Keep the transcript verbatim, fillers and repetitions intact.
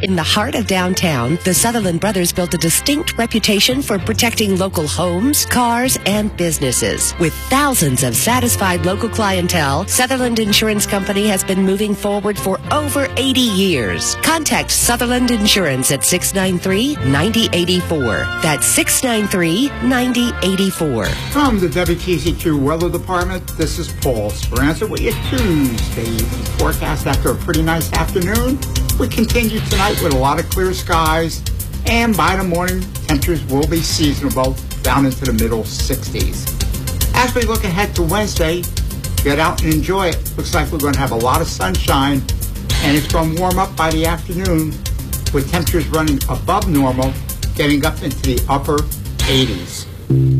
in the heart of downtown, the Sutherland Brothers built a distinct reputation for protecting local homes, cars, and businesses. With thousands of satisfied local clientele, Sutherland Insurance Company has been moving forward for over eighty years. Contact Sutherland Insurance at six nine three, nine zero eight four. That's six nine three, nine zero eight four. From the W T C Q Weather Department, this is Paul Speranza with your Tuesday forecast. After a pretty nice afternoon, we continue tonight with a lot of clear skies, and by the morning, temperatures will be seasonable down into the middle sixties. As we look ahead to Wednesday, get out and enjoy it. Looks like we're going to have a lot of sunshine, and it's going to warm up by the afternoon with temperatures running above normal, getting up into the upper eighties.